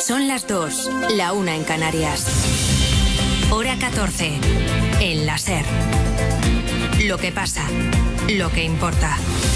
Son las 2, la 1 en Canarias. Hora 14, en la SER. Lo que pasa, lo que importa.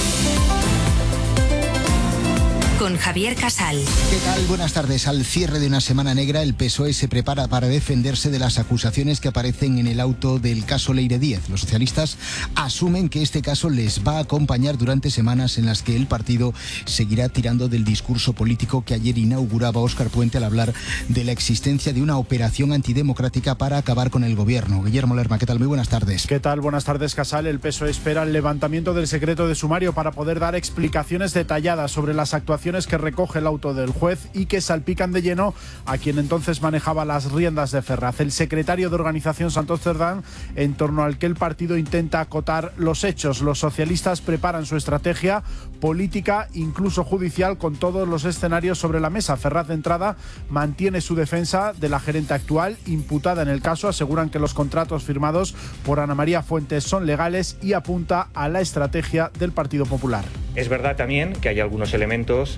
Con Javier Casal. ¿Qué tal? Buenas tardes. Al cierre de una semana negra, el PSOE se prepara para defenderse de las acusaciones que aparecen en el auto del caso Leire Díez. Los socialistas asumen que este caso les va a acompañar durante semanas en las que el partido seguirá tirando del discurso político que ayer inauguraba Óscar Puente al hablar de la existencia de una operación antidemocrática para acabar con el gobierno. Guillermo Lerma, ¿qué tal? Muy buenas tardes. ¿Qué tal? Buenas tardes, Casal. El PSOE espera el levantamiento del secreto de sumario para poder dar explicaciones detalladas sobre las actuaciones que recoge el auto del juez y que salpican de lleno a quien entonces manejaba las riendas de Ferraz, el secretario de Organización Santos Cerdán, en torno al que el partido intenta acotar los hechos. Los socialistas preparan su estrategia política, incluso judicial, con todos los escenarios sobre la mesa. Ferraz, de entrada, mantiene su defensa de la gerente actual imputada en el caso. Aseguran que los contratos firmados por Ana María Fuentes son legales y apunta a la estrategia del Partido Popular. Es verdad también que hay algunos elementos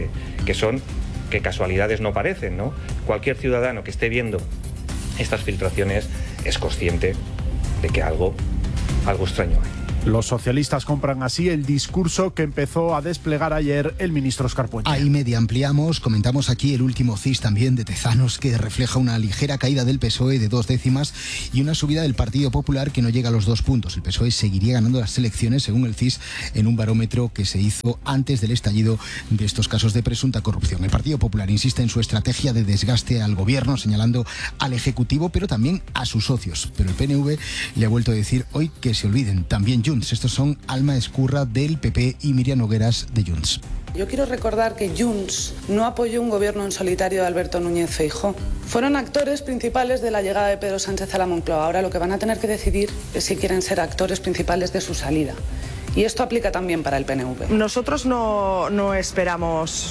que casualidades no parecen, ¿no? Cualquier ciudadano que esté viendo estas filtraciones es consciente de que algo extraño hay. Los socialistas compran así el discurso que empezó a desplegar ayer el ministro Óscar Puente. Ahí media ampliamos, comentamos aquí el último CIS también de Tezanos, que refleja una ligera caída del PSOE de 2 décimas y una subida del Partido Popular que no llega a los 2 puntos. El PSOE seguiría ganando las elecciones, según el CIS, en un barómetro que se hizo antes del estallido de estos casos de presunta corrupción. El Partido Popular insiste en su estrategia de desgaste al gobierno, señalando al Ejecutivo, pero también a sus socios. Pero el PNV le ha vuelto a decir hoy que se olviden, también Junts. Estos son Alma Escurra del PP y Miriam Nogueras de Junts. Yo quiero recordar que Junts no apoyó un gobierno en solitario de Alberto Núñez Feijóo. Fueron actores principales de la llegada de Pedro Sánchez a la Moncloa. Ahora lo que van a tener que decidir es si quieren ser actores principales de su salida. Y esto aplica también para el PNV. Nosotros no esperamos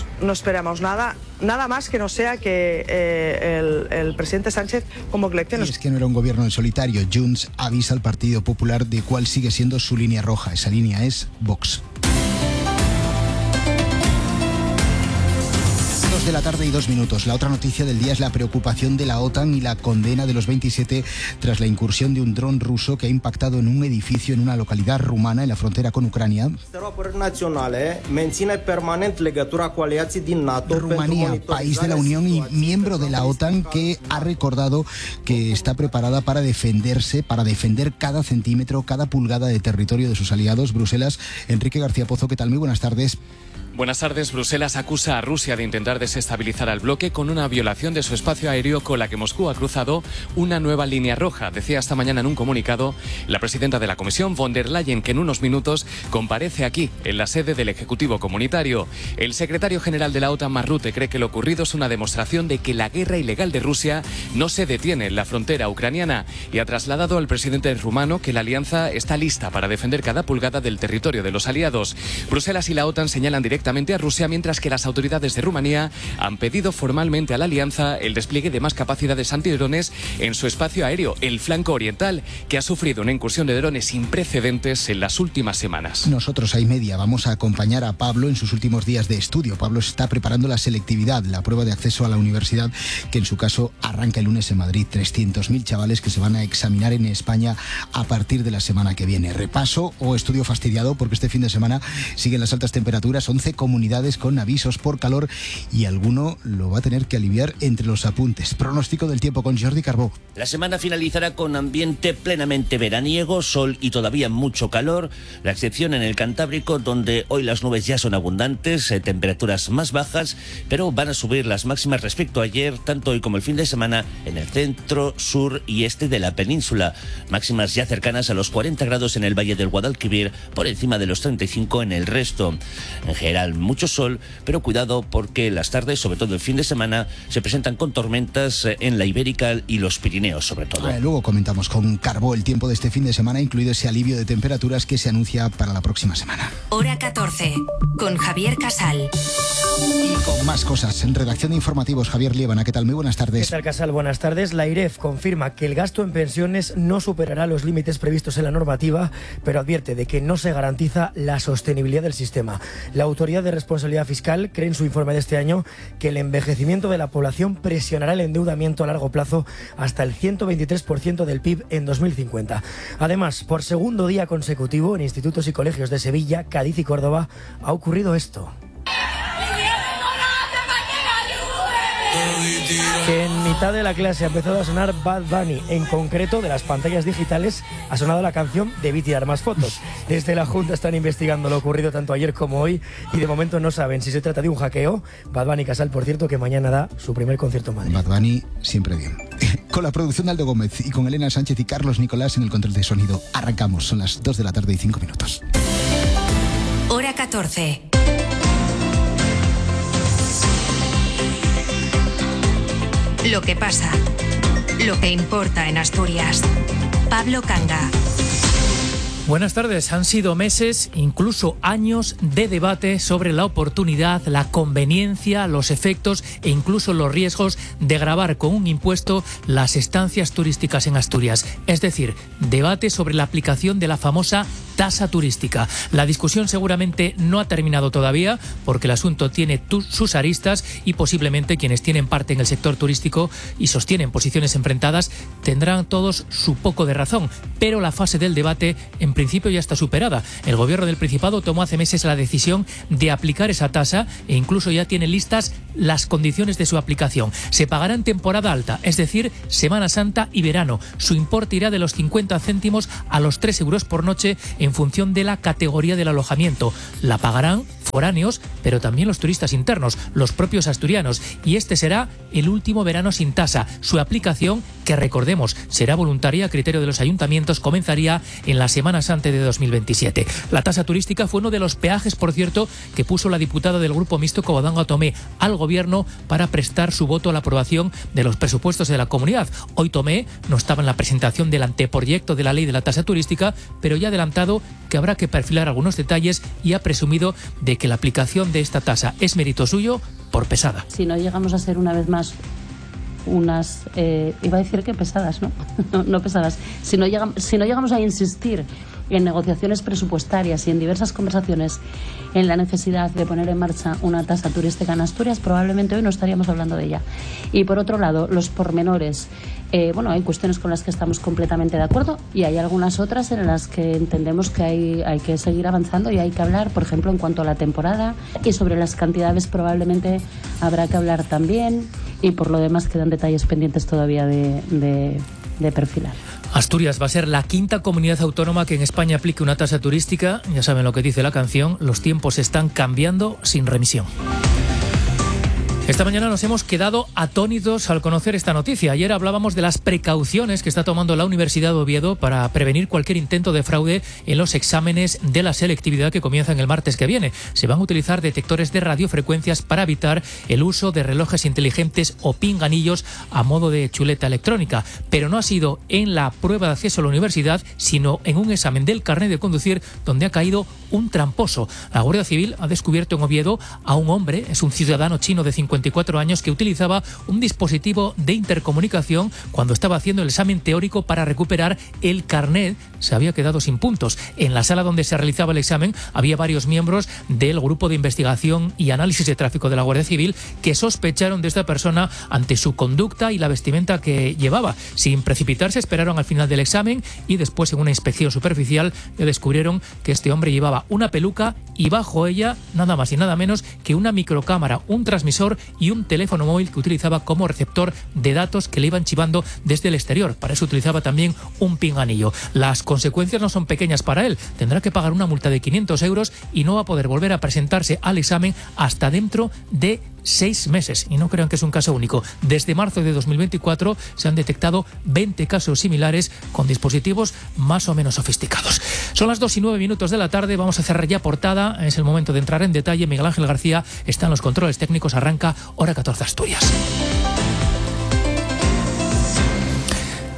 nada más que no sea que el presidente Sánchez convoque elecciones. Y es que no era un gobierno en solitario. Junts avisa al Partido Popular de cuál sigue siendo su línea roja. Esa línea es Vox. 2 de la tarde y 2 minutos. La otra noticia del día es la preocupación de la OTAN y la condena de los 27 tras la incursión de un dron ruso que ha impactado en un edificio en una localidad rumana en la frontera con Ucrania. Rumanía, país de la Unión y miembro de la OTAN, que ha recordado que está preparada para defenderse, para defender cada centímetro, cada pulgada de territorio de sus aliados. Bruselas, Enrique García Pozo, ¿qué tal? Muy buenas tardes. Buenas tardes. Bruselas acusa a Rusia de intentar desestabilizar al bloque con una violación de su espacio aéreo con la que Moscú ha cruzado una nueva línea roja. Decía esta mañana en un comunicado la presidenta de la Comisión, von der Leyen, que en unos minutos comparece aquí, en la sede del Ejecutivo Comunitario. El secretario general de la OTAN, Mark Rutte, cree que lo ocurrido es una demostración de que la guerra ilegal de Rusia no se detiene en la frontera ucraniana y ha trasladado al presidente rumano que la alianza está lista para defender cada pulgada del territorio de los aliados. Bruselas y la OTAN señalan directamente a Rusia, mientras que las autoridades de Rumanía han pedido formalmente a la alianza el despliegue de más capacidades antidrones en su espacio aéreo, el flanco oriental, que ha sufrido una incursión de drones sin precedentes en las últimas semanas. Nosotros, ahí media, vamos a acompañar a Pablo en sus últimos días de estudio. Pablo está preparando la selectividad, la prueba de acceso a la universidad, que en su caso arranca el lunes en Madrid. 300.000 chavales que se van a examinar en España a partir de la semana que viene. Repaso o estudio fastidiado, porque este fin de semana siguen las altas temperaturas, 11 comunidades con avisos por calor y alguno lo va a tener que aliviar entre los apuntes. Pronóstico del tiempo con Jordi Carbó. La semana finalizará con ambiente plenamente veraniego, sol y todavía mucho calor, la excepción en el Cantábrico, donde hoy las nubes ya son abundantes, temperaturas más bajas, pero van a subir las máximas respecto a ayer, tanto hoy como el fin de semana, en el centro, sur y este de la península. Máximas ya cercanas a los 40 grados en el Valle del Guadalquivir, por encima de los 35 en el resto. En general, mucho sol, pero cuidado porque las tardes, sobre todo el fin de semana, se presentan con tormentas en la Ibérica y los Pirineos, sobre todo. Luego comentamos con Carbó el tiempo de este fin de semana, incluido ese alivio de temperaturas que se anuncia para la próxima semana. Hora 14, con Javier Casal. Y con más cosas, en redacción de informativos, Javier Liébana, ¿qué tal? Muy buenas tardes. ¿Qué tal, Casal? Buenas tardes. La IREF confirma que el gasto en pensiones no superará los límites previstos en la normativa, pero advierte de que no se garantiza la sostenibilidad del sistema. La autoridad Autoridad de Responsabilidad Fiscal cree en su informe de este año que el envejecimiento de la población presionará el endeudamiento a largo plazo hasta el 123% del PIB en 2050. Además, por segundo día consecutivo en institutos y colegios de Sevilla, Cádiz y Córdoba ha ocurrido esto. Que en mitad de la clase ha empezado a sonar Bad Bunny. En concreto, de las pantallas digitales ha sonado la canción Debí tirar más fotos. Desde la Junta están investigando lo ocurrido tanto ayer como hoy y de momento no saben si se trata de un hackeo. Bad Bunny Casal, por cierto, que mañana da su primer concierto en Madrid. Bad Bunny siempre bien. Con la producción de Aldo Gómez y con Elena Sánchez y Carlos Nicolás en el control de sonido. Arrancamos, son las 2 de la tarde y 5 minutos. Hora 14. Lo que pasa, lo que importa en Asturias. Pablo Canga. Buenas tardes. Han sido meses, incluso años, de debate sobre la oportunidad, la conveniencia, los efectos e incluso los riesgos de gravar con un impuesto las estancias turísticas en Asturias. Es decir, debate sobre la aplicación de la famosa tasa turística. La discusión seguramente no ha terminado todavía porque el asunto tiene sus aristas y posiblemente quienes tienen parte en el sector turístico y sostienen posiciones enfrentadas tendrán todos su poco de razón. Pero la fase del debate en principio ya está superada. El gobierno del Principado tomó hace meses la decisión de aplicar esa tasa e incluso ya tiene listas las condiciones de su aplicación. Se pagará en temporada alta, es decir, Semana Santa y verano. Su importe irá de los 50 céntimos a los 3 euros por noche en función de la categoría del alojamiento. La pagarán foráneos, pero también los turistas internos, los propios asturianos, y este será el último verano sin tasa. Su aplicación, que recordemos será voluntaria a criterio de los ayuntamientos, comenzaría en la Semana Santa de 2027. La tasa turística fue uno de los peajes, por cierto, que puso la diputada del Grupo Mixto Covadonga Tomé al gobierno para prestar su voto a la aprobación de los presupuestos de la comunidad. Hoy Tomé no estaba en la presentación del anteproyecto de la ley de la tasa turística, pero ya ha adelantado que habrá que perfilar algunos detalles y ha presumido de que la aplicación de esta tasa es mérito suyo por pesada. Si no llegamos a ser una vez más unas, iba a decir que pesadas, ¿no? No pesadas. Si no llegamos a insistir en negociaciones presupuestarias y en diversas conversaciones en la necesidad de poner en marcha una tasa turística en Asturias, probablemente hoy no estaríamos hablando de ella. Y por otro lado, los pormenores. Hay cuestiones con las que estamos completamente de acuerdo y hay algunas otras en las que entendemos que hay que seguir avanzando y hay que hablar, por ejemplo, en cuanto a la temporada, y sobre las cantidades probablemente habrá que hablar también, y por lo demás quedan detalles pendientes todavía de perfilar. Asturias va a ser la quinta comunidad autónoma que en España aplique una tasa turística. Ya saben lo que dice la canción, los tiempos están cambiando sin remisión. Esta mañana nos hemos quedado atónitos al conocer esta noticia. Ayer hablábamos de las precauciones que está tomando la Universidad de Oviedo para prevenir cualquier intento de fraude en los exámenes de la selectividad que comienzan el martes que viene. Se van a utilizar detectores de radiofrecuencias para evitar el uso de relojes inteligentes o pinganillos a modo de chuleta electrónica. Pero no ha sido en la prueba de acceso a la universidad, sino en un examen del carnet de conducir donde ha caído un tramposo. La Guardia Civil ha descubierto en Oviedo a un hombre, es un ciudadano chino de 54 años que utilizaba un dispositivo de intercomunicación cuando estaba haciendo el examen teórico para recuperar el carnet. Se había quedado sin puntos. En la sala donde se realizaba el examen había varios miembros del Grupo de Investigación y Análisis de Tráfico de la Guardia Civil que sospecharon de esta persona ante su conducta y la vestimenta que llevaba. Sin precipitarse, esperaron al final del examen y después, en una inspección superficial, le descubrieron que este hombre llevaba una peluca y bajo ella nada más y nada menos que una microcámara, un transmisor y un teléfono móvil que utilizaba como receptor de datos que le iban chivando desde el exterior. Para eso utilizaba también un pinganillo. Las consecuencias no son pequeñas para él. Tendrá que pagar una multa de 500 euros y no va a poder volver a presentarse al examen hasta dentro de 6 meses. Y no crean que es un caso único. Desde marzo de 2024 se han detectado 20 casos similares con dispositivos más o menos sofisticados. Son las 2:09 de la tarde. Vamos a cerrar ya portada. Es el momento de entrar en detalle. Miguel Ángel García está en los controles técnicos. Arranca Hora 14 Asturias.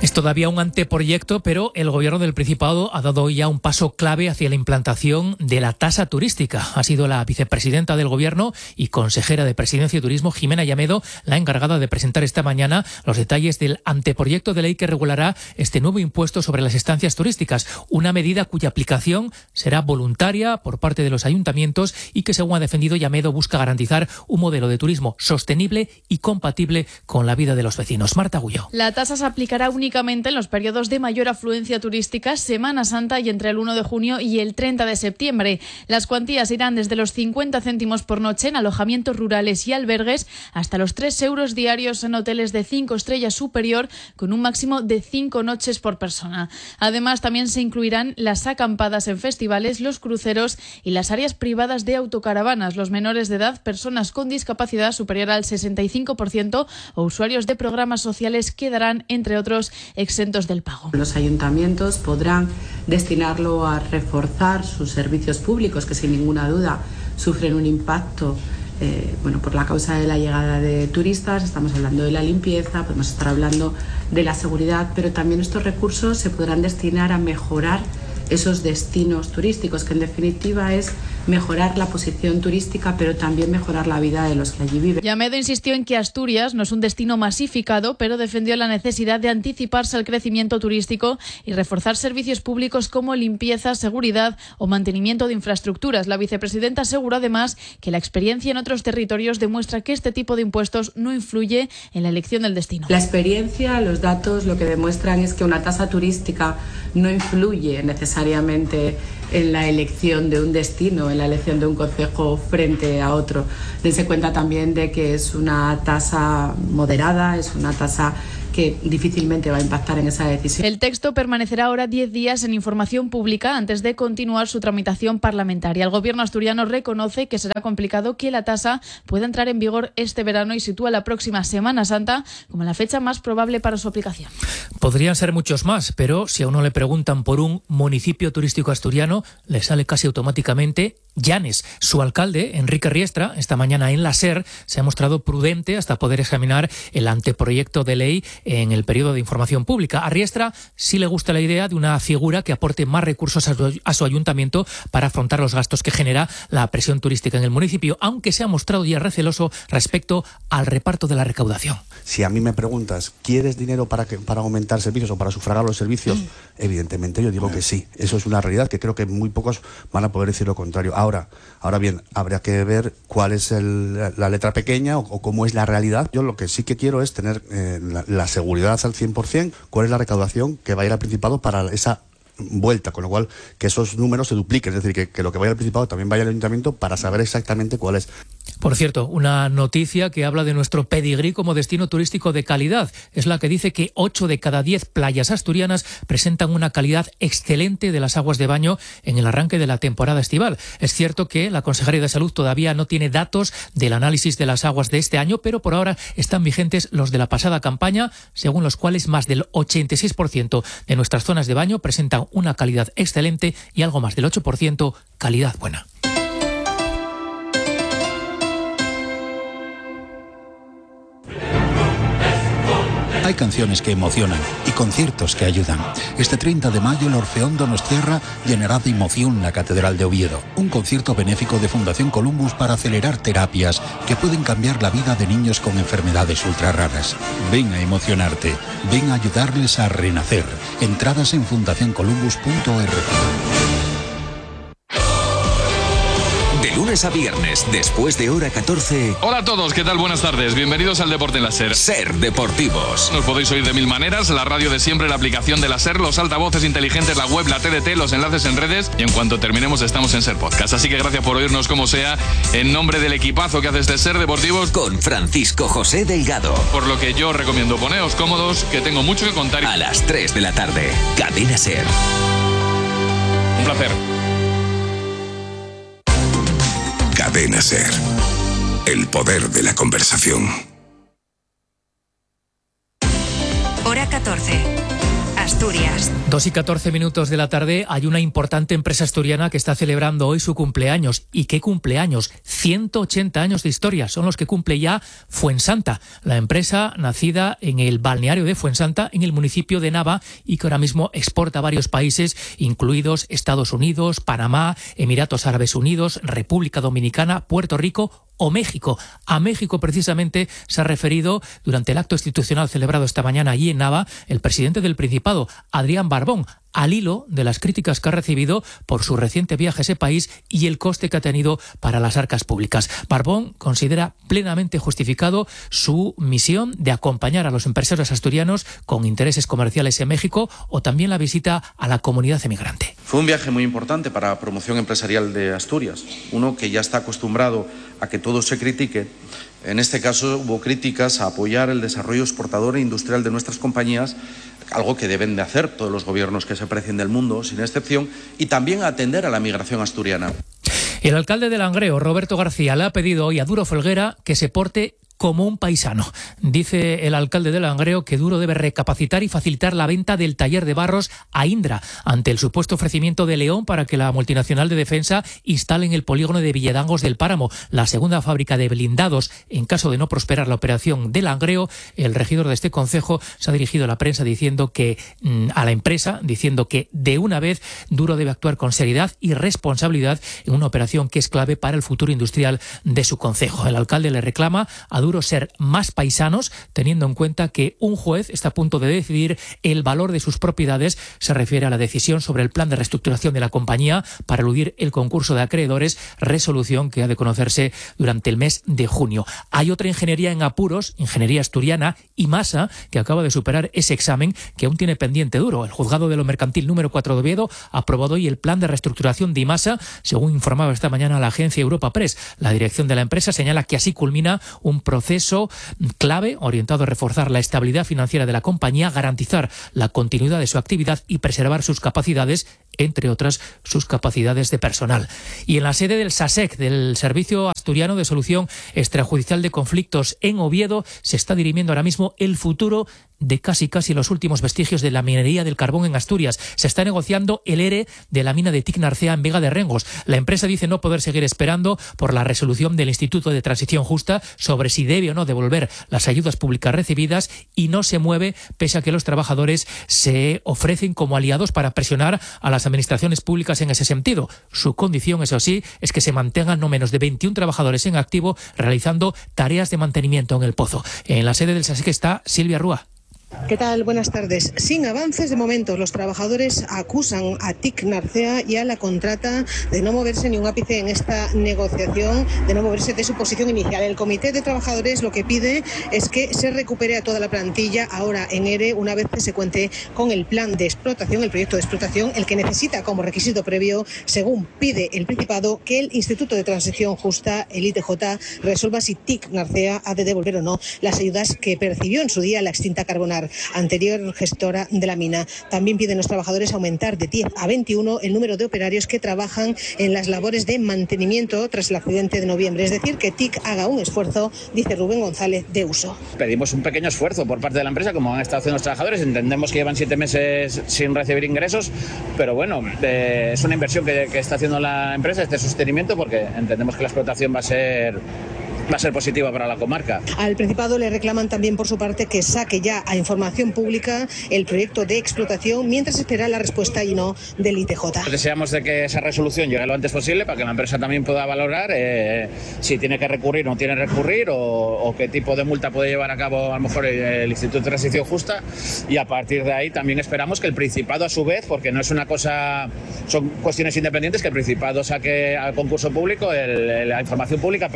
Es todavía un anteproyecto, pero el Gobierno del Principado ha dado ya un paso clave hacia la implantación de la tasa turística. Ha sido la vicepresidenta del Gobierno y consejera de Presidencia y Turismo, Jimena Llamedo, la encargada de presentar esta mañana los detalles del anteproyecto de ley que regulará este nuevo impuesto sobre las estancias turísticas, una medida cuya aplicación será voluntaria por parte de los ayuntamientos y que, según ha defendido Llamedo, busca garantizar un modelo de turismo sostenible y compatible con la vida de los vecinos. Marta Agulló. La tasa se aplicará únicamente en los periodos de mayor afluencia turística, Semana Santa y entre el 1 de junio y el 30 de septiembre. Las cuantías irán desde los 50 céntimos por noche en alojamientos rurales y albergues hasta los 3 euros diarios en hoteles de 5 estrellas superior, con un máximo de 5 noches por persona. Además, también se incluirán las acampadas en festivales, los cruceros y las áreas privadas de autocaravanas, los menores de edad, personas con discapacidad superior al 65% o usuarios de programas sociales quedarán, entre otros, exentos del pago. Los ayuntamientos podrán destinarlo a reforzar sus servicios públicos, que sin ninguna duda sufren un impacto por la causa de la llegada de turistas. Estamos hablando de la limpieza, podemos estar hablando de la seguridad, pero también estos recursos se podrán destinar a mejorar esos destinos turísticos, que en definitiva es mejorar la posición turística, pero también mejorar la vida de los que allí viven. Llamedo insistió en que Asturias no es un destino masificado, pero defendió la necesidad de anticiparse al crecimiento turístico y reforzar servicios públicos como limpieza, seguridad o mantenimiento de infraestructuras. La vicepresidenta aseguró además que la experiencia en otros territorios demuestra que este tipo de impuestos no influye en la elección del destino. La experiencia, los datos, lo que demuestran es que una tasa turística no influye necesariamente en la elección de un destino, en la elección de un concejo frente a otro. Dense cuenta también de que es una tasa moderada, es una tasa que difícilmente va a impactar en esa decisión. El texto permanecerá ahora 10 días en información pública antes de continuar su tramitación parlamentaria. El Gobierno asturiano reconoce que será complicado que la tasa pueda entrar en vigor este verano y sitúa la próxima Semana Santa como la fecha más probable para su aplicación. Podrían ser muchos más, pero si a uno le preguntan por un municipio turístico asturiano, le sale casi automáticamente Llanes. Su alcalde, Enrique Riestra, esta mañana en la SER, se ha mostrado prudente hasta poder examinar el anteproyecto de ley en el periodo de información pública. A Riestra sí le gusta la idea de una figura que aporte más recursos a su ayuntamiento para afrontar los gastos que genera la presión turística en el municipio, aunque se ha mostrado ya receloso respecto al reparto de la recaudación. Si a mí me preguntas, ¿quieres dinero para aumentar servicios o para sufragar los servicios? Evidentemente yo digo que sí. Eso es una realidad que creo que muy pocos van a poder decir lo contrario. Ahora bien, habría que ver cuál es la letra pequeña o cómo es la realidad. Yo lo que sí que quiero es tener la seguridad al 100%, cuál es la recaudación que va a ir al Principado para esa vuelta, con lo cual que esos números se dupliquen, es decir, que lo que vaya al Principado también vaya al Ayuntamiento para saber exactamente cuál es. Por cierto, una noticia que habla de nuestro pedigrí como destino turístico de calidad. Es la que dice que 8 de cada 10 playas asturianas presentan una calidad excelente de las aguas de baño en el arranque de la temporada estival. Es cierto que la Consejería de Salud todavía no tiene datos del análisis de las aguas de este año, pero por ahora están vigentes los de la pasada campaña, según los cuales más del 86% de nuestras zonas de baño presentan una calidad excelente y algo más del 8% calidad buena. Hay canciones que emocionan y conciertos que ayudan. Este 30 de mayo el Orfeón Donostiarra llenará de emoción la Catedral de Oviedo. Un concierto benéfico de Fundación Columbus para acelerar terapias que pueden cambiar la vida de niños con enfermedades ultra raras. Ven a emocionarte. Ven a ayudarles a renacer. Entradas en fundacioncolumbus.org. De lunes a viernes, después de hora 14. Hola a todos, ¿qué tal? Buenas tardes. Bienvenidos al Deporte en la SER. SER Deportivos. Nos podéis oír de mil maneras, la radio de siempre, la aplicación de la SER, los altavoces inteligentes, la web, la TDT, los enlaces en redes y en cuanto terminemos estamos en SER Podcast. Así que gracias por oírnos como sea, en nombre del equipazo que hace este SER Deportivos. Con Francisco José Delgado. Por lo que yo recomiendo poneos cómodos, que tengo mucho que contar. A las 3 de la tarde, Cadena SER. Un placer. Cadena SER. El poder de la conversación. Hora 14. Asturias. 2:14 de la tarde. Hay una importante empresa asturiana que está celebrando hoy su cumpleaños. ¿Y qué cumpleaños? 180 años de historia son los que cumple ya Fuensanta, la empresa nacida en el balneario de Fuensanta, en el municipio de Nava, y que ahora mismo exporta a varios países, incluidos Estados Unidos, Panamá, Emiratos Árabes Unidos, República Dominicana, Puerto Rico o México. A México precisamente se ha referido durante el acto institucional celebrado esta mañana allí en Nava el presidente del Principado, Adrián Barbón, al hilo de las críticas que ha recibido por su reciente viaje a ese país y el coste que ha tenido para las arcas públicas. Barbón considera plenamente justificado su misión de acompañar a los empresarios asturianos con intereses comerciales en México, o también la visita a la comunidad emigrante. Fue un viaje muy importante para la promoción empresarial de Asturias, uno que ya está acostumbrado a que todo se critique. En este caso hubo críticas a apoyar el desarrollo exportador e industrial de nuestras compañías, algo que deben de hacer todos los gobiernos que se precien del mundo, sin excepción, y también a atender a la migración asturiana. El alcalde de Langreo, Roberto García, le ha pedido hoy a Duro Felguera que se porte como un paisano. Dice el alcalde de Langreo que Duro debe recapacitar y facilitar la venta del taller de barros a Indra ante el supuesto ofrecimiento de León para que la multinacional de defensa instale en el polígono de Villedangos del Páramo la segunda fábrica de blindados. En caso de no prosperar la operación de Langreo, el regidor de este concejo se ha dirigido a la prensa diciendo que a la empresa, diciendo que de una vez Duro debe actuar con seriedad y responsabilidad en una operación que es clave para el futuro industrial de su concejo. El alcalde le reclama a Duro ser más paisanos, teniendo en cuenta que un juez está a punto de decidir el valor de sus propiedades. Se refiere a la decisión sobre el plan de reestructuración de la compañía para eludir el concurso de acreedores, resolución que ha de conocerse durante el mes de junio. Hay otra ingeniería en apuros, ingeniería asturiana, IMASA, que acaba de superar ese examen que aún tiene pendiente Duro. El juzgado de lo mercantil número 4 de Oviedo ha aprobado hoy el plan de reestructuración de IMASA, según informaba esta mañana la agencia Europa Press. La dirección de la empresa señala que así culmina un proceso clave orientado a reforzar la estabilidad financiera de la compañía, garantizar la continuidad de su actividad y preservar sus capacidades, entre otras sus capacidades de personal. Y en la sede del SASEC, del Servicio Asturiano de Solución Extrajudicial de Conflictos en Oviedo, se está dirimiendo ahora mismo el futuro de casi los últimos vestigios de la minería del carbón en Asturias. Se está negociando el ERE de la mina de TIC Narcea en Vega de Rengos. La empresa dice no poder seguir esperando por la resolución del Instituto de Transición Justa sobre si debe o no devolver las ayudas públicas recibidas, y no se mueve pese a que los trabajadores se ofrecen como aliados para presionar a las administraciones públicas en ese sentido. Su condición, eso sí, es que se mantengan no menos de 21 trabajadores en activo realizando tareas de mantenimiento en el pozo. En la sede del SASEC está Silvia Rúa. ¿Qué tal? Buenas tardes. Sin avances de momento, los trabajadores acusan a TIC Narcea y a la contrata de no moverse ni un ápice en esta negociación, de no moverse de su posición inicial. El Comité de Trabajadores lo que pide es que se recupere a toda la plantilla ahora en ERE, una vez que se cuente con el plan de explotación, el proyecto de explotación, el que necesita como requisito previo, según pide el Principado, que el Instituto de Transición Justa, el ITJ, resuelva si TIC Narcea ha de devolver o no las ayudas que percibió en su día la extinta Carbonar, anterior gestora de la mina. También piden los trabajadores aumentar de 10 a 21 el número de operarios que trabajan en las labores de mantenimiento tras el accidente de noviembre. Es decir, que TIC haga un esfuerzo, dice Rubén González, de uso. Pedimos un pequeño esfuerzo por parte de la empresa, como han estado haciendo los trabajadores. Entendemos que llevan 7 meses sin recibir ingresos, pero bueno, es una inversión que está haciendo la empresa, este sostenimiento, porque entendemos que la explotación va a ser positiva para la comarca. Al Principado le reclaman también por su parte que saque ya a información pública el proyecto de explotación mientras espera la respuesta y no del ITJ. Deseamos de que esa resolución llegue lo antes posible para que la empresa también pueda valorar si tiene que recurrir o no tiene que recurrir, o qué tipo de multa puede llevar a cabo a lo mejor el Instituto de Transición Justa, y a partir de ahí también esperamos que el Principado a su vez, porque no es una cosa, son cuestiones independientes, que el Principado saque al concurso público la información pública,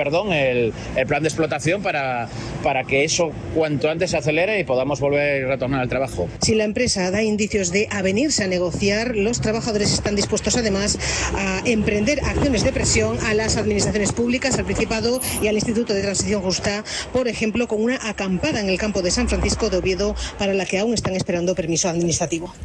el plan de explotación para que eso cuanto antes se acelere y podamos volver y retornar al trabajo. Si la empresa da indicios de avenirse a negociar, los trabajadores están dispuestos además a emprender acciones de presión a las administraciones públicas, al Principado y al Instituto de Transición Justa, por ejemplo, con una acampada en el campo de San Francisco de Oviedo para la que aún están esperando permiso administrativo.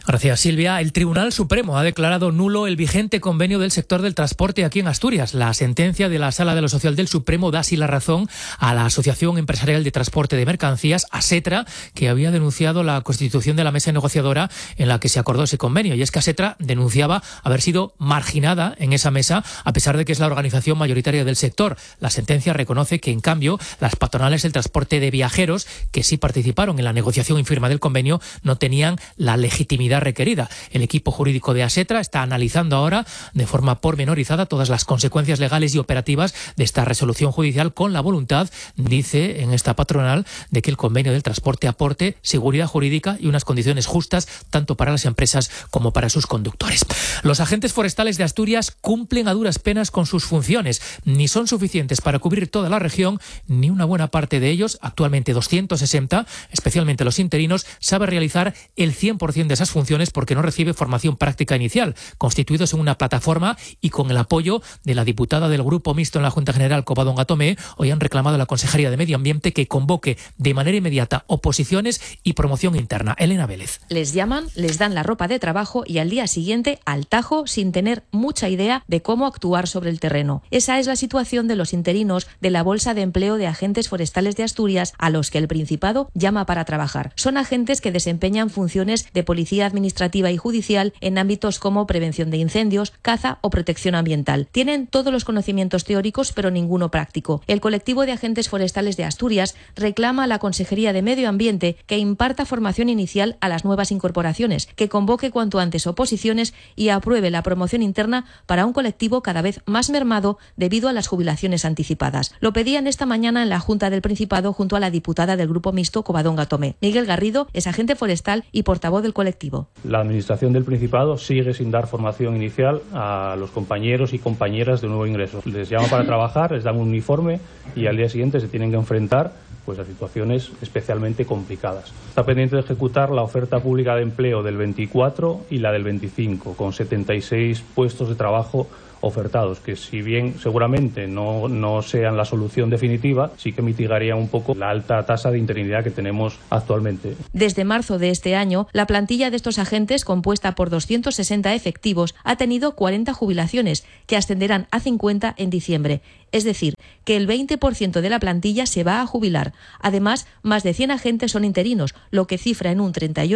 Gracias, Silvia. El Tribunal Supremo ha declarado nulo el vigente convenio del sector del transporte aquí en Asturias. La sentencia de la Sala de lo Social del Supremo da así la razón a la Asociación Empresarial de Transporte de Mercancías, ASETRA, que había denunciado la constitución de la mesa negociadora en la que se acordó ese convenio. Y es que ASETRA denunciaba haber sido marginada en esa mesa, a pesar de que es la organización mayoritaria del sector. La sentencia reconoce que, en cambio, las patronales del transporte de viajeros, que sí participaron en la negociación y firma del convenio, no tenían la legitimidad requerida. El equipo jurídico de ASETRA está analizando ahora de forma pormenorizada todas las consecuencias legales y operativas de esta resolución judicial, con la voluntad, dice en esta patronal, de que el convenio del transporte aporte seguridad jurídica y unas condiciones justas tanto para las empresas como para sus conductores. Los agentes forestales de Asturias cumplen a duras penas con sus funciones. Ni son suficientes para cubrir toda la región, ni una buena parte de ellos, actualmente 260, especialmente los interinos, sabe realizar el 100% de esas funciones porque no recibe formación práctica inicial, constituidos en una plataforma y con el apoyo de la diputada del Grupo Mixto en la Junta General, Covadonga Tomé. Hoy han reclamado a la Consejería de Medio Ambiente que convoque de manera inmediata oposiciones y promoción interna. Elena Vélez. Les llaman, les dan la ropa de trabajo y al día siguiente al tajo, sin tener mucha idea de cómo actuar sobre el terreno. Esa es la situación de los interinos de la Bolsa de Empleo de Agentes Forestales de Asturias, a los que el Principado llama para trabajar. Son agentes que desempeñan funciones de policía administrativa y judicial en ámbitos como prevención de incendios, caza o protección ambiental. Tienen todos los conocimientos teóricos, pero ninguno práctico. El colectivo de agentes forestales de Asturias reclama a la Consejería de Medio Ambiente que imparta formación inicial a las nuevas incorporaciones, que convoque cuanto antes oposiciones y apruebe la promoción interna para un colectivo cada vez más mermado debido a las jubilaciones anticipadas. Lo pedían esta mañana en la Junta del Principado junto a la diputada del Grupo Mixto, Covadonga Tomé. Miguel Garrido es agente forestal y portavoz del colectivo. La Administración del Principado sigue sin dar formación inicial a los compañeros y compañeras de nuevo ingreso. Les llama para trabajar, les dan un uniforme y al día siguiente se tienen que enfrentar a situaciones especialmente complicadas. Está pendiente de ejecutar la oferta pública de empleo del 24 y la del 25, con 76 puestos de trabajo ofertados, que si bien seguramente no sean la solución definitiva, sí que mitigarían un poco la alta tasa de interinidad que tenemos actualmente. Desde marzo de este año, la plantilla de estos agentes, compuesta por 260 efectivos, ha tenido 40 jubilaciones, que ascenderán a 50 en diciembre. Es decir, que el 20% de la plantilla se va a jubilar. Además, más de 100 agentes son interinos, lo que cifra en un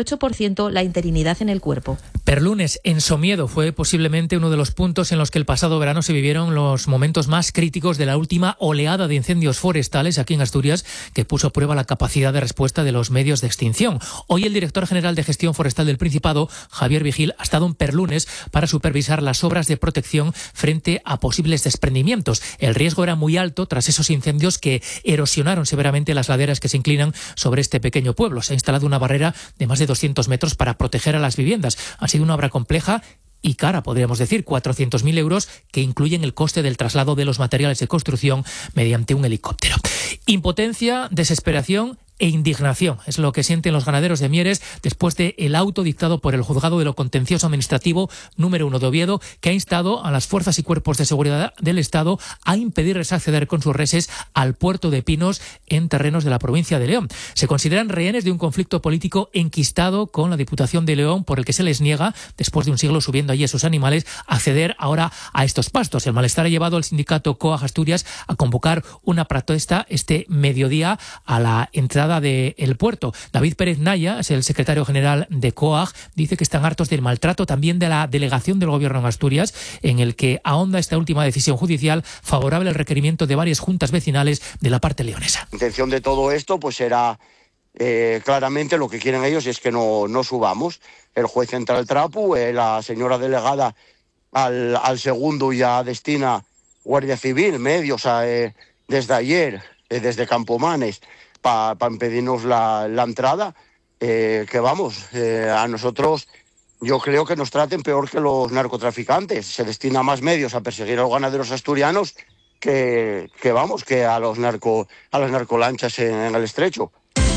38% la interinidad en el cuerpo. Perlunes, en Somiedo, fue posiblemente uno de los puntos en los que el pasado verano se vivieron los momentos más críticos de la última oleada de incendios forestales aquí en Asturias, que puso a prueba la capacidad de respuesta de los medios de extinción. Hoy el director general de Gestión Forestal del Principado, Javier Vigil, ha estado en Perlunes para supervisar las obras de protección frente a posibles desprendimientos. El riesgo era muy alto tras esos incendios que erosionaron severamente las laderas que se inclinan sobre este pequeño pueblo. Se ha instalado una barrera de más de 200 metros para proteger a las viviendas. Ha sido una obra compleja y cara, podríamos decir, 400.000 euros, que incluyen el coste del traslado de los materiales de construcción mediante un helicóptero. Impotencia, desesperación e indignación es lo que sienten los ganaderos de Mieres después del auto dictado por el Juzgado de lo Contencioso Administrativo número 1 de Oviedo, que ha instado a las fuerzas y cuerpos de seguridad del Estado a impedirles acceder con sus reses al puerto de Pinos en terrenos de la provincia de León. Se consideran rehenes de un conflicto político enquistado con la Diputación de León, por el que se les niega, después de un siglo subiendo allí a sus animales, acceder ahora a estos pastos. El malestar ha llevado al sindicato COAG Asturias a convocar una protesta este mediodía a la entrada del puerto. David Pérez Naya, es el secretario general de COAG, dice que están hartos del maltrato también de la delegación del Gobierno en Asturias, en el que ahonda esta última decisión judicial favorable al requerimiento de varias juntas vecinales de la parte leonesa. La intención de todo esto pues era claramente lo que quieren ellos es que no subamos. El juez entra al trapo, la señora delegada al segundo ya destina Guardia Civil, medios desde ayer, desde Campomanes, para impedirnos la entrada, que vamos, a nosotros yo creo que nos traten peor que los narcotraficantes. Se destina más medios a perseguir a los ganaderos asturianos que a las narcolanchas en el estrecho.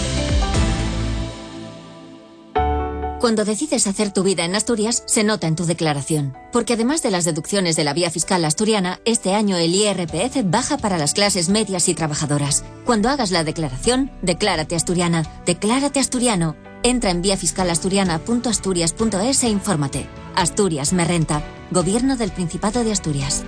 Cuando decides hacer tu vida en Asturias, se nota en tu declaración. Porque además de las deducciones de la vía fiscal asturiana, este año el IRPF baja para las clases medias y trabajadoras. Cuando hagas la declaración, declárate asturiana, declárate asturiano. Entra en viafiscalasturiana.asturias.es e infórmate. Asturias me renta. Gobierno del Principado de Asturias.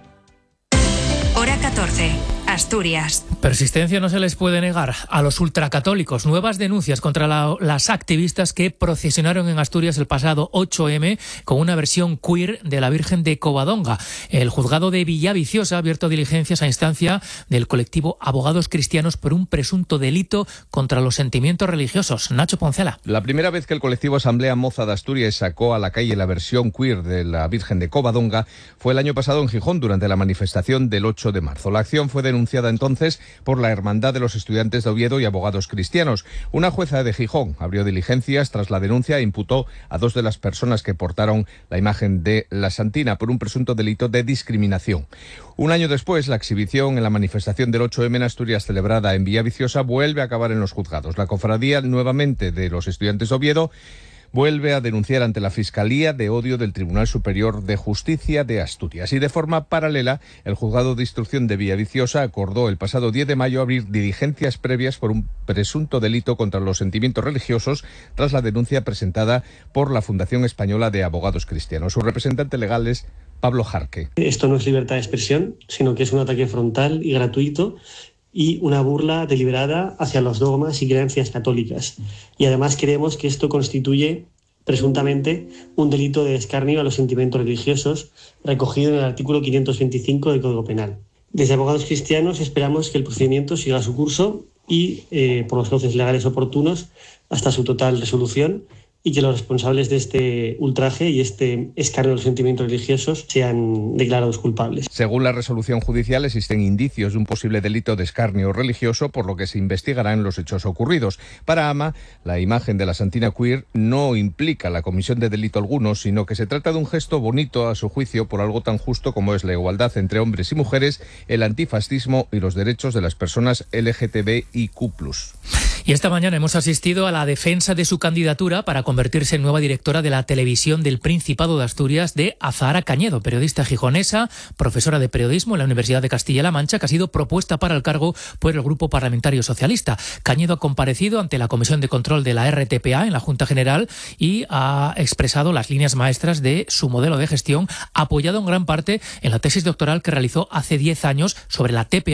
Hora 14. Asturias. Persistencia no se les puede negar a los ultracatólicos. Nuevas denuncias contra las activistas que procesionaron en Asturias el pasado 8M con una versión queer de la Virgen de Covadonga. El juzgado de Villaviciosa ha abierto diligencias a instancia del colectivo Abogados Cristianos por un presunto delito contra los sentimientos religiosos. Nacho Poncela. La primera vez que el colectivo Asamblea Moza de Asturias sacó a la calle la versión queer de la Virgen de Covadonga fue el año pasado en Gijón durante la manifestación del 8 de marzo. La acción fue denunciada entonces por la Hermandad de los Estudiantes de Oviedo y Abogados Cristianos. Una jueza de Gijón abrió diligencias tras la denuncia e imputó a 2 de las personas que portaron la imagen de la Santina por un presunto delito de discriminación. Un año después, la exhibición en la manifestación del 8M en Asturias celebrada en Villaviciosa vuelve a acabar en los juzgados. La cofradía nuevamente de los Estudiantes de Oviedo vuelve a denunciar ante la Fiscalía de Odio del Tribunal Superior de Justicia de Asturias. Y de forma paralela, el Juzgado de Instrucción de Villaviciosa acordó el pasado 10 de mayo abrir diligencias previas por un presunto delito contra los sentimientos religiosos tras la denuncia presentada por la Fundación Española de Abogados Cristianos. Su representante legal es Pablo Jarque. Esto no es libertad de expresión, sino que es un ataque frontal y gratuito y una burla deliberada hacia los dogmas y creencias católicas. Y además creemos que esto constituye presuntamente un delito de escarnio a los sentimientos religiosos recogido en el artículo 525 del Código Penal. Desde Abogados Cristianos esperamos que el procedimiento siga su curso y por los cauces legales oportunos hasta su total resolución, y que los responsables de este ultraje y este escarnio de los sentimientos religiosos sean declarados culpables. Según la resolución judicial, existen indicios de un posible delito de escarnio religioso, por lo que se investigarán los hechos ocurridos. Para Ama, la imagen de la Santina queer no implica la comisión de delito alguno, sino que se trata de un gesto bonito, a su juicio, por algo tan justo como es la igualdad entre hombres y mujeres, el antifascismo y los derechos de las personas LGTBIQ+. Y esta mañana hemos asistido a la defensa de su candidatura para convertirse en nueva directora de la televisión del Principado de Asturias de Azahara Cañedo, periodista gijonesa, profesora de periodismo en la Universidad de Castilla-La Mancha, que ha sido propuesta para el cargo por el Grupo Parlamentario Socialista. Cañedo ha comparecido ante la Comisión de Control de la RTPA en la Junta General y ha expresado las líneas maestras de su modelo de gestión, apoyado en gran parte en la tesis doctoral que realizó hace 10 años sobre la TPA